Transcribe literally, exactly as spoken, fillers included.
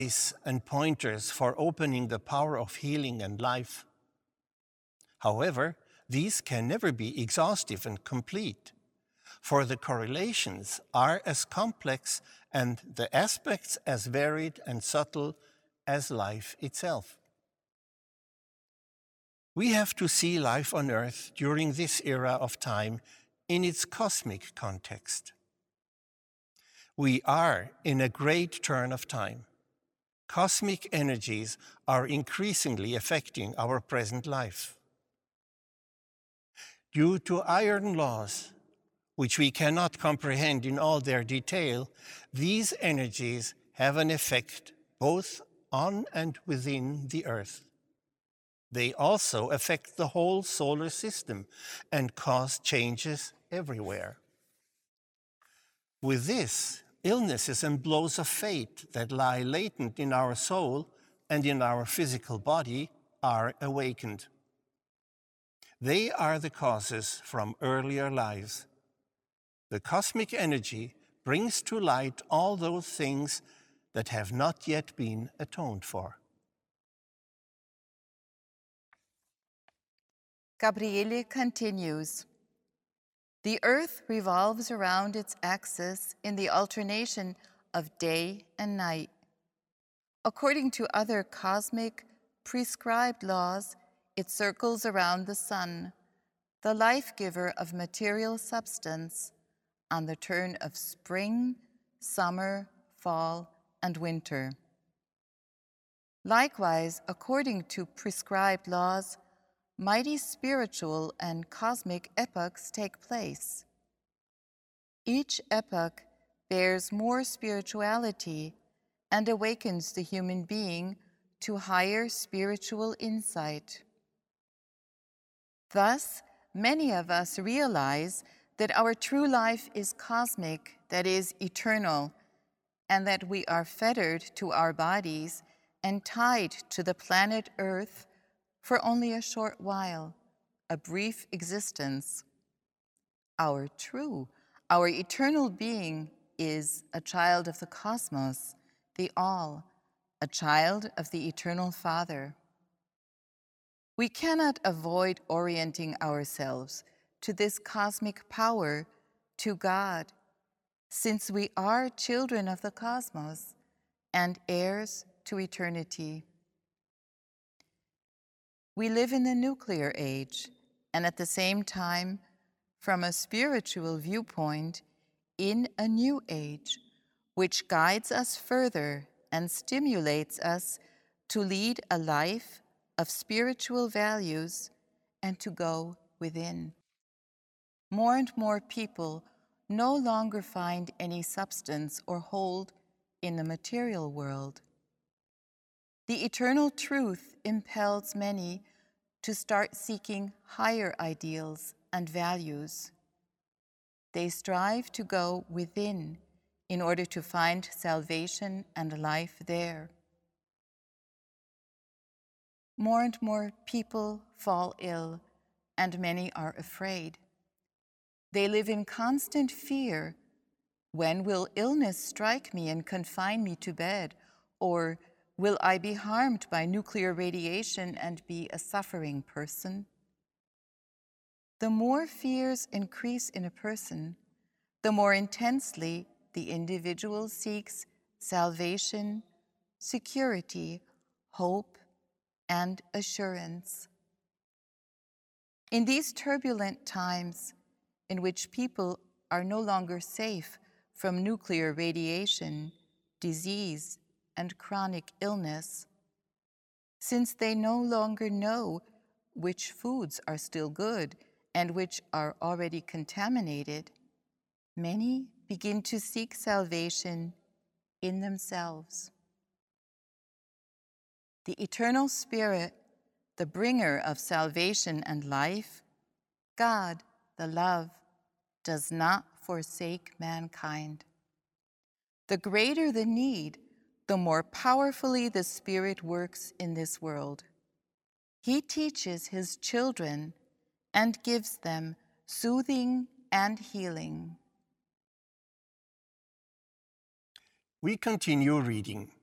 and pointers for opening the power of healing and life. However, these can never be exhaustive and complete, for the correlations are as complex and the aspects as varied and subtle as life itself. We have to see life on Earth during this era of time in its cosmic context. We are in a great turn of time. Cosmic energies are increasingly affecting our present life. Due to iron laws, which we cannot comprehend in all their detail, these energies have an effect both on and within the Earth. They also affect the whole solar system and cause changes everywhere. With this, illnesses and blows of fate that lie latent in our soul and in our physical body are awakened. They are the causes from earlier lives. The cosmic energy brings to light all those things that have not yet been atoned for. Gabriele continues. The earth revolves around its axis in the alternation of day and night. According to other cosmic prescribed laws, it circles around the sun, the life-giver of material substance, on the turn of spring, summer, fall, and winter. Likewise, according to prescribed laws, mighty spiritual and cosmic epochs take place. Each epoch bears more spirituality and awakens the human being to higher spiritual insight. Thus, many of us realize that our true life is cosmic, that is, eternal, and that we are fettered to our bodies and tied to the planet Earth for only a short while, a brief existence. Our true, our eternal being is a child of the cosmos, the All, a child of the Eternal Father. We cannot avoid orienting ourselves to this cosmic power, to God, since we are children of the cosmos and heirs to eternity. We live in the nuclear age, and at the same time, from a spiritual viewpoint, in a new age, which guides us further and stimulates us to lead a life of spiritual values and to go within. More and more people no longer find any substance or hold in the material world. The eternal truth impels many to start seeking higher ideals and values. They strive to go within in order to find salvation and life there. More and more people fall ill, and many are afraid. They live in constant fear. When will illness strike me and confine me to bed? Or will I be harmed by nuclear radiation and be a suffering person? The more fears increase in a person, the more intensely the individual seeks salvation, security, hope, and assurance. In these turbulent times, in which people are no longer safe from nuclear radiation, disease, and chronic illness, since they no longer know which foods are still good and which are already contaminated, many begin to seek salvation in themselves. The Eternal Spirit, the bringer of salvation and life, God, the love, does not forsake mankind. The greater the need, the more powerfully the Spirit works in this world. He teaches his children and gives them soothing and healing. We continue reading.